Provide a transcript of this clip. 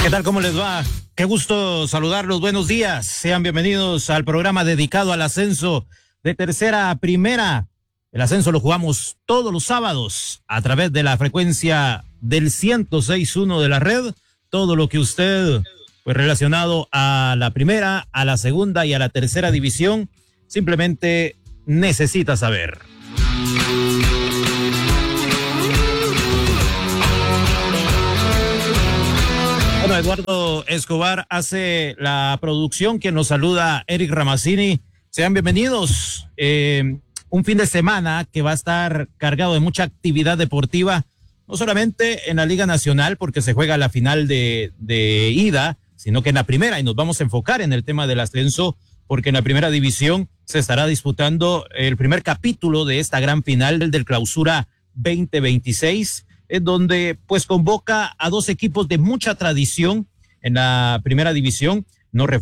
¿Qué tal? ¿Cómo les va? Qué gusto saludarlos. Buenos días. Sean bienvenidos al programa dedicado al ascenso de tercera a primera. El ascenso lo jugamos todos los sábados a través de la frecuencia del 106.1 de la red. Todo lo que usted, pues relacionado a la primera, a la segunda y a la tercera división, simplemente necesita saber. Bueno, Eduardo Escobar hace la producción, quien nos saluda, Eric Ramazzini. Sean bienvenidos. Un fin de semana que va a estar cargado de mucha actividad deportiva, no solamente en la Liga Nacional, porque se juega la final de ida, sino que en la primera, y nos vamos a enfocar en el tema del ascenso, porque en la primera división se estará disputando el primer capítulo de esta gran final del Clausura 2026, en donde pues convoca a dos equipos de mucha tradición en la primera división. No